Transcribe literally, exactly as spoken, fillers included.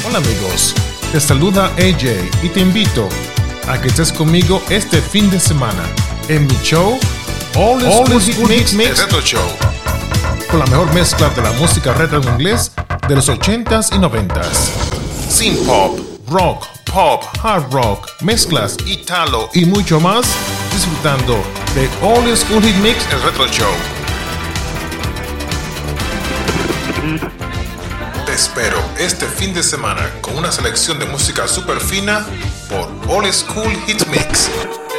Hola amigos, te saluda A J y te invito a que estés conmigo este fin de semana en mi show All, All School Hit Mix, Mix Retro Show, con la mejor mezcla de la música retro en inglés de los ochentas y noventas. Synth pop, rock, pop, hard rock, mezclas, italo y mucho más, disfrutando de All School Hit Mix el Retro Show. Te espero este fin de semana con una selección de música super fina por All School Hit Mix.